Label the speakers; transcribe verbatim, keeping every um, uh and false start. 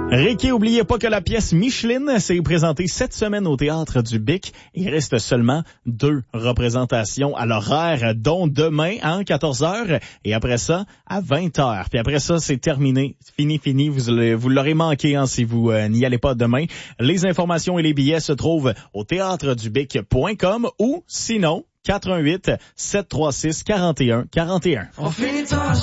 Speaker 1: Ricky, oubliez pas que la pièce Micheline s'est présentée cette semaine au Théâtre du Bic. Il reste seulement deux représentations à l'horaire, dont demain à quatorze heures et après ça à vingt heures. Puis après ça, c'est terminé. Fini, fini. Vous, vous l'aurez manqué hein, si vous euh, n'y allez pas demain. Les informations et les billets se trouvent au théâtre du bic point com ou sinon quatre un huit, sept trois six, quatre un quatre un. On finit